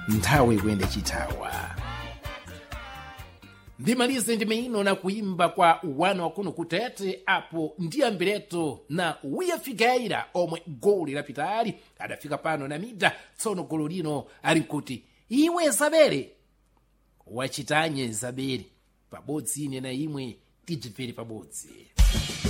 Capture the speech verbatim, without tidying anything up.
nthawi ikuyenda chithawa. Ndimalize ndime ino na kuimba kwa wana wakuno kutete apo ndiyambireto na Wiya Figueira omwe goli lapitali adafika pano na mida tsono golo lino ali nkuti iwe Zabere wachitanye Zabere pabodzi ine na imwe tijipere pabodzi.